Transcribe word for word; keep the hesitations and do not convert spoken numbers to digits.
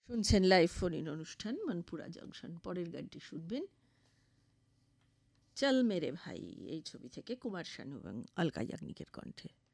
শুনছেন live phone in অনুষ্ঠান Monpura junction. পরের গানটি শুনবেন চল মেরে ভাই এই ছবি থেকে, কুমার শানু এবং অলকা ইয়াগনিকের কণ্ঠে।